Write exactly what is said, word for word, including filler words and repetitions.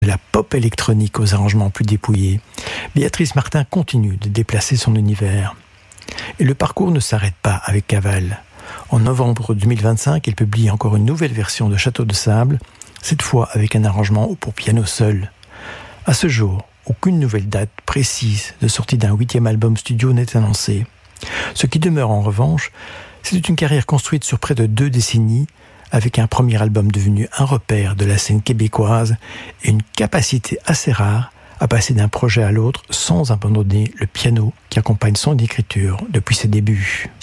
De la pop électronique aux arrangements plus dépouillés, Béatrice Martin continue de déplacer son univers. Et le parcours ne s'arrête pas avec Caval. En novembre deux mille vingt-cinq, elle publie encore une nouvelle version de Château de Sable, cette fois avec un arrangement pour piano seul. À ce jour, aucune nouvelle date précise de sortie d'un huitième album studio n'est annoncée. Ce qui demeure en revanche, c'est une carrière construite sur près de deux décennies, avec un premier album devenu un repère de la scène québécoise et une capacité assez rare à passer d'un projet à l'autre sans abandonner le piano qui accompagne son écriture depuis ses débuts.